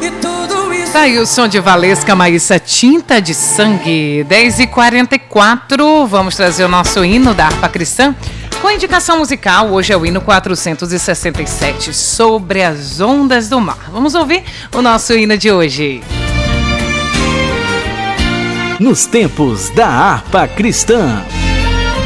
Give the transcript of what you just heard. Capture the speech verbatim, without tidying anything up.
Tá aí o som de Valesca Maíssa, Tinta de Sangue. Dez e quarenta e quatro, vamos trazer o nosso hino da harpa cristã. Com indicação musical, hoje é o hino quatrocentos e sessenta e sete, Sobre as Ondas do Mar. Vamos ouvir o nosso hino de hoje. Nos tempos da harpa cristã.